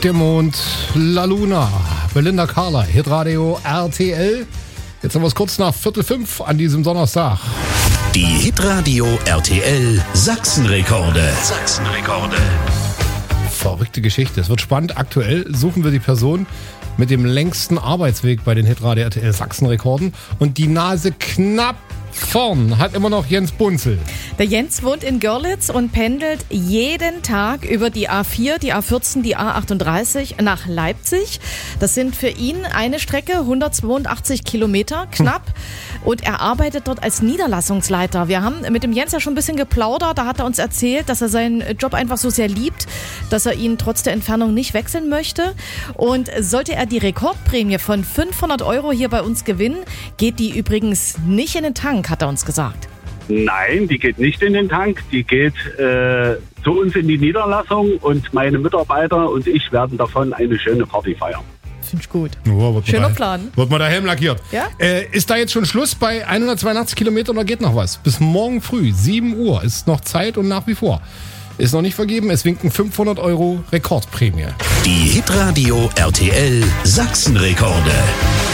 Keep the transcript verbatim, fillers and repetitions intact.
der Mond, La Luna, Belinda Carlisle, Hitradio R T L. Jetzt haben wir es kurz nach Viertel fünf an diesem Donnerstag. Die Hitradio R T L Sachsenrekorde. Sachsenrekorde. Verrückte Geschichte. Es wird spannend. Aktuell suchen wir die Person mit dem längsten Arbeitsweg bei den Hitradio R T L Sachsenrekorden. Und die Nase knapp vorn hat immer noch Jens Bunzel. Der Jens wohnt in Görlitz und pendelt jeden Tag über die A vier, die A vierzehn, die A achtunddreißig nach Leipzig. Das sind für ihn eine Strecke, hundertzweiundachtzig Kilometer knapp. Hm. Und er arbeitet dort als Niederlassungsleiter. Wir haben mit dem Jens ja schon ein bisschen geplaudert. Da hat er uns erzählt, dass er seinen Job einfach so sehr liebt, dass er ihn trotz der Entfernung nicht wechseln möchte. Und sollte er die Rekordprämie von fünfhundert Euro hier bei uns gewinnen, geht die übrigens nicht in den Tank, hat er uns gesagt. Nein, die geht nicht in den Tank, die geht äh, zu uns in die Niederlassung und meine Mitarbeiter und ich werden davon eine schöne Party feiern. Finde ich gut. Oh, Schöner da, Plan. Wird mal der Helm lackiert. Ja? Äh, ist da jetzt schon Schluss bei hundertzweiundachtzig Kilometern oder geht noch was? Bis morgen früh, sieben Uhr, ist noch Zeit und nach wie vor. Ist noch nicht vergeben, es winken fünfhundert Euro Rekordprämie. Die Hitradio R T L Sachsenrekorde.